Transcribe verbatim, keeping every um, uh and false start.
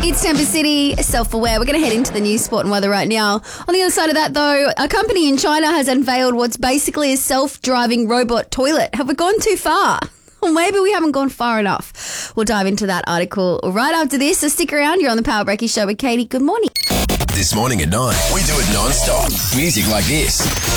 It's Temper City, self-aware. We're going to head into the news, sport and weather right now. On the other side of that, though, a company in China has unveiled what's basically a self-driving robot toilet. Have we gone too far? Or maybe we haven't gone far enough. We'll dive into that article right after this. So stick around. You're on the Power Breaky Show with Katie. Good morning. This morning at nine, we do it non-stop. Music like this.